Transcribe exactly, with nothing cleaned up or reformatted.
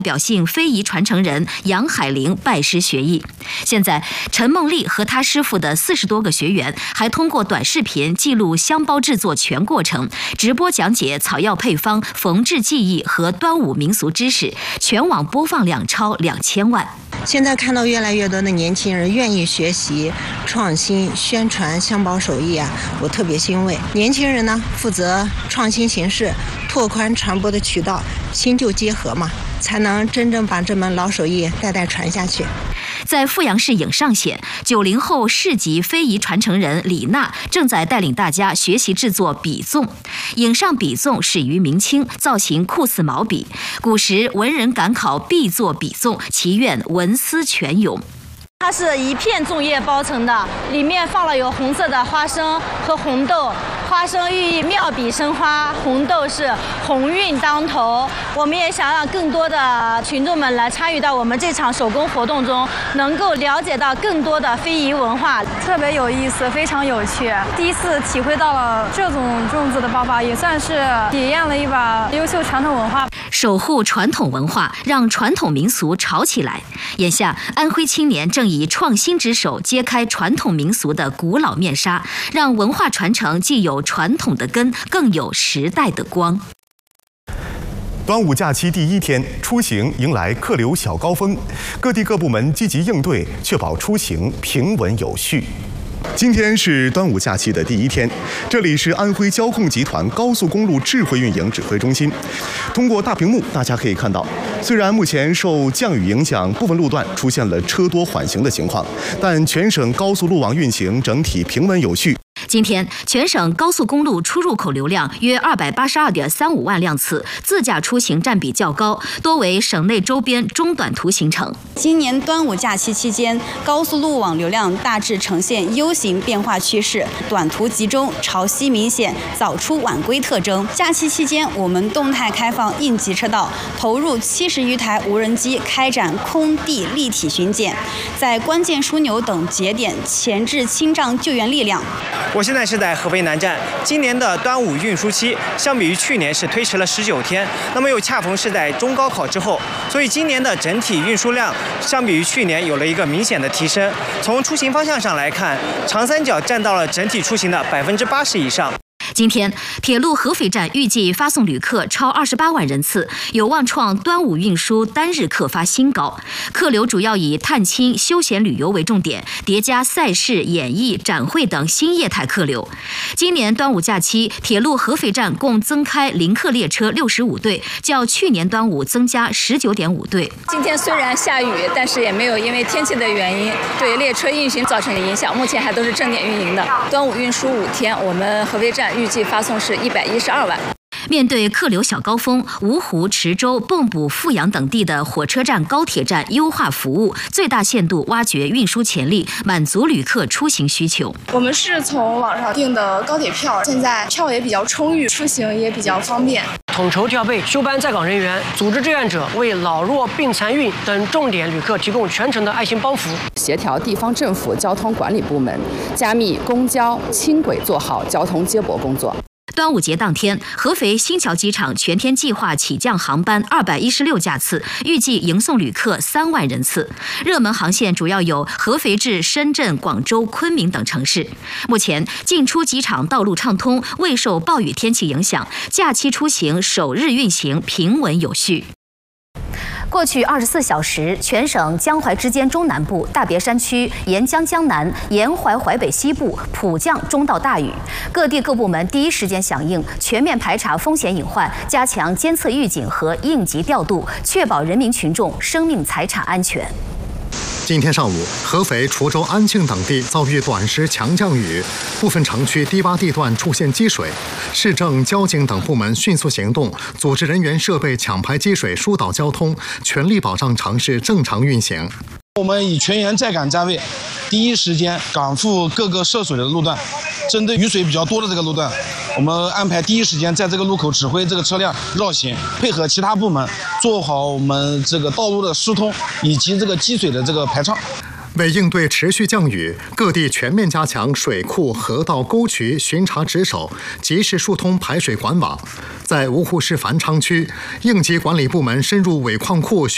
表性非遗传承人杨海玲拜师学艺。现在，陈梦丽和她师傅的四十多个学员还通过短视频记录香包制作全过程，直播讲解草药配方、缝制技艺和端午民俗知识，全网播放量超两千万。 现在看到越来越多的年轻人愿意学习、创新、宣传香包手艺啊，我特别欣慰。年轻人呢，负责创新形式、拓宽传播的渠道，新旧结合嘛，才能真正把这门老手艺代代传下去。 在阜阳市颍上县，九零后市级非遗传承人李娜正在带领大家学习制作笔粽。颍上笔粽始于明清，造型酷似毛笔。古时文人赶考必作笔粽，祈愿文思泉涌。 它是一片粽叶包成的，里面放了有红色的花生和红豆。花生寓意妙笔生花，红豆是鸿运当头。我们也想让更多的群众们来参与到我们这场手工活动中，能够了解到更多的非遗文化， 特别有意思，非常有趣。第一次体会到了这种粽子的包法，也算是体验了一把优秀传统文化。 守护传统文化，让传统民俗潮起来。眼下，安徽青年正以创新之手揭开传统民俗的古老面纱，让文化传承既有传统的根，更有时代的光。 端午假期第一天，出行迎来客流小高峰，各地各部门积极应对，确保出行平稳有序。今天是端午假期的第一天，这里是安徽交控集团高速公路智慧运营指挥中心。通过大屏幕，大家可以看到，虽然目前受降雨影响，部分路段出现了车多缓行的情况，但全省高速路网运行整体平稳有序。 今天，全省高速公路出入口流量约二百八十二点三五万辆次，自驾出行占比较高，多为省内周边中短途行程。 今年端午假期期间，高速路网流量大致呈现 U 型变化趋势，短途集中，潮汐明显，早出晚归特征。假期期间，我们动态开放应急车道，投入七十余台无人机开展空地立体巡检，在关键枢纽等节点前置清障救援力量。 我现在是在合肥南站，今年的端午运输期相比于去年是推迟了十九天，那么又恰逢是在中高考之后，所以今年的整体运输量相比于去年有了一个明显的提升。从出行方向上来看，长三角占到了整体出行的百分之八十以上。 今天，铁路合肥站预计发送旅客超二十八万人次，有望创端午运输单日客发新高。客流主要以探亲、休闲旅游为重点，叠加赛事、演艺、展会等新业态客流。今年端午假期，铁路合肥站共增开临客列车六十五对，较去年端午增加十九点五对。 今天虽然下雨，但是也没有因为天气的原因对列车运行造成影响，目前还都是正点运营的。端午运输五天，我们合肥站预计发送是一百一十二万。 面对客流小高峰，芜湖、池州、蚌埠、阜阳等地的火车站、高铁站优化服务，最大限度挖掘运输潜力，满足旅客出行需求。 我们是从网上订的高铁票，现在票也比较充裕，出行也比较方便。 统筹调配休班在岗人员，组织志愿者为老弱病残孕等重点旅客提供全程的爱心帮扶， 协调地方政府交通管理部门，加密公交、轻轨做好交通接驳工作。 端午节当天，合肥新桥机场全天计划起降航班二百一十六架次，预计迎送旅客三万人次。热门航线主要有合肥至深圳、广州、昆明等城市。目前进出机场道路畅通，未受暴雨天气影响，假期出行首日运行平稳有序。过去二十四小时，全省江淮之间中南部、大别山区、沿江江南、沿淮淮北西部普降中到大雨，各地各部门第一时间响应，全面排查风险隐患，加强监测预警和应急调度，确保人民群众生命财产安全。 今天上午，合肥、滁州、安庆等地遭遇短时强降雨，部分城区低洼地段出现积水，市政、交警等部门迅速行动，组织人员设备抢排积水，疏导交通，全力保障城市正常运行。 我们以全员在岗站位，第一时间赶赴各个涉水的路段。针对雨水比较多的这个路段，我们安排第一时间在这个路口指挥这个车辆绕行，配合其他部门做好我们这个道路的疏通以及这个积水的这个排畅。 为应对持续降雨，各地全面加强水库、河道、沟渠巡查值守，及时疏通排水管网。在芜湖市繁昌区，应急管理部门深入尾矿库巡